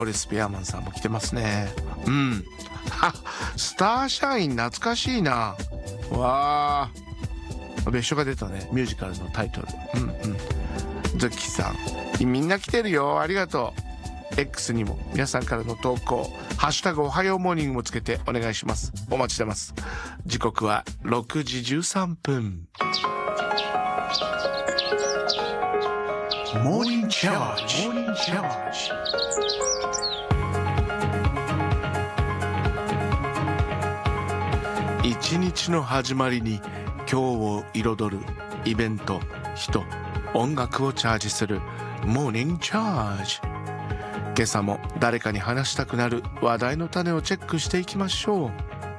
スペアマンさんも来てますね。スターシャイン懐かしいな。わー、別所が出たね、ミュージカルのタイトル。ズッキーさん、みんな来てるよ、ありがとう。 X にも皆さんからの投稿、ハッシュタグおはようモーニングもつけてお願いします。お待ちしてます。時刻は6時13分。モーニングチャージ。一日の始まりに今日を彩るイベント、人、音楽をチャージするモーニングチャージ。今朝も誰かに話したくなる話題の種をチェックしていきましょう。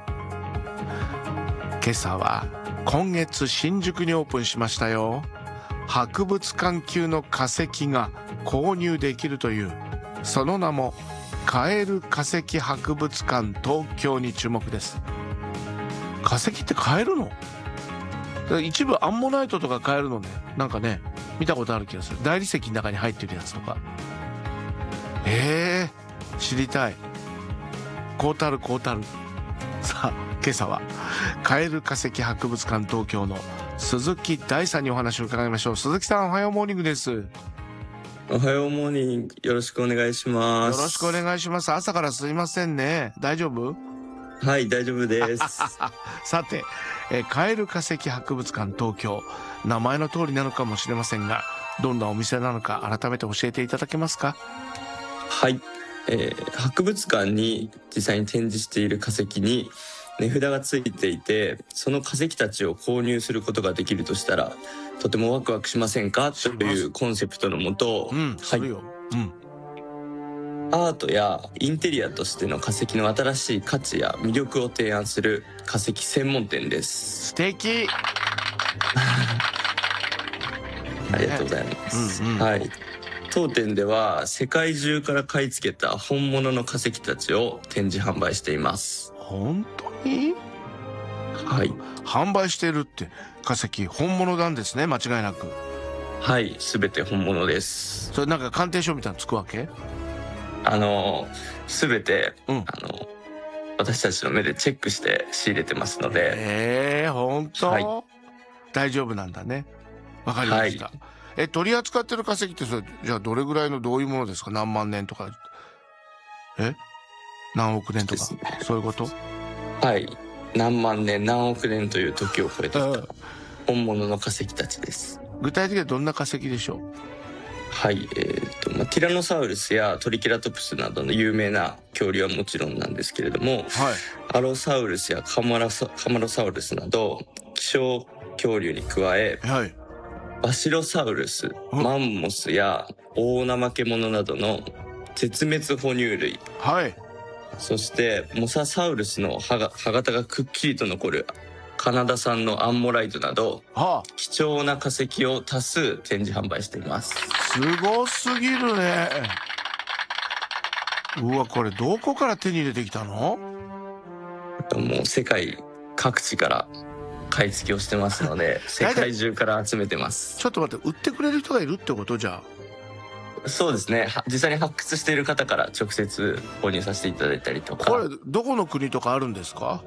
今朝は今月新宿にオープンしましたよ。博物館級の化石が購入できるという、その名もカエル化石博物館東京に注目です。化石って買えるの？一部アンモナイトとか買えるのね。なんかね、見たことある気がする。大理石の中に入ってるやつとか。知りたい。こうたる。さあ、今朝はカエル化石博物館東京の鈴木大さんにお話を伺いましょう。鈴木さん、おはようモーニングです。 おはようモーニング、よろしくお願いします。 よろしくお願いします。朝からすいませんね。大丈夫？ はい、大丈夫です。 さて、カエル化石博物館東京、名前の通りなのかもしれませんが、どんなお店なのか改めて教えていただけますか？ はい、博物館に実際に展示している化石に値札がついていて、その化石たちを購入することができるとしたらとてもワクワクしませんかというコンセプトのもと、 するよ。 アートやインテリアとしての化石の新しい価値や魅力を提案する化石専門店です。 素敵。 ありがとうございます。はい。当店では世界中から買い付けた本物の化石たちを展示販売しています。 本当に？ はい。 販売してるって化石本物なんですね、間違いなく。 はい、すべて本物です。 それなんか鑑定書みたいなのつくわけ？ すべて、私たちの目でチェックして仕入れてますので。 本当？ はい、 大丈夫なんだね。わかりました。取り扱ってる化石ってそれじゃあどれぐらいのどういうものですか？何万年とか何億年とか、そういうこと？ はい、何万年何億年という時を超えてきた本物の化石たちです。 具体的にはどんな化石でしょう？ はい、ティラノサウルスやトリケラトプスなどの有名な恐竜はもちろんなんですけれども、アロサウルスやカマロサウルスなど希少恐竜に加え、バシロサウルス、マンモスやオオナマケモノなどの絶滅哺乳類、そしてモササウルスの歯型がくっきりと残るカナダ産のアンモライトなど、貴重な化石を多数展示販売しています。 すごすぎるね。うわ、これどこから手に入れてきたの？ もう世界各地から買い付けをしてますので世界中から集めてます。 ちょっと待って、売ってくれる人がいるってこと？じゃあそうですね、実際に発掘している方から直接購入させていただいたりとか。 これどこの国とかあるんですか？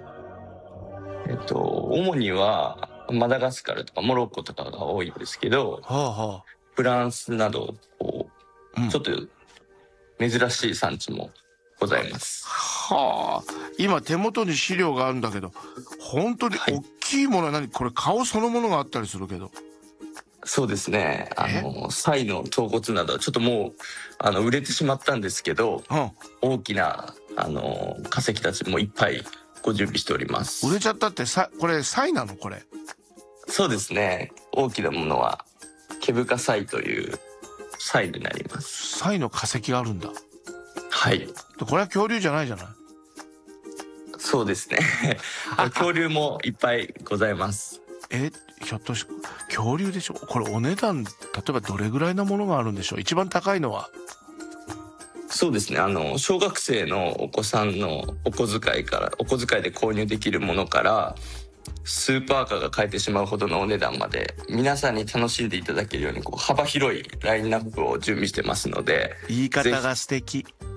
主にはマダガスカルとかモロッコとかが多いんですけど、フランスなどちょっと珍しい産地もございます。 今手元に資料があるんだけど、本当に大きいものは何？これ顔そのものがあったりするけど。 そうですね、サイの頭骨などはちょっともう売れてしまったんですけど、大きな化石たちもいっぱいご準備しております。 売れちゃったって、これサイなの？これ。 そうですね、大きなものはケブカサイというサイになります。 サイの化石があるんだ。 はい。 これは恐竜じゃないじゃない？ そうですね恐竜もいっぱいございます。 ひょっとして恐竜でしょ？これお値段例えばどれぐらいのものがあるんでしょう？一番高いのは。 そうですね、小学生のお子さんのお小遣いで購入できるものから、スーパーカーが買えてしまうほどのお値段まで、皆さんに楽しんでいただけるように幅広いラインナップを準備してますので。 言い方が素敵。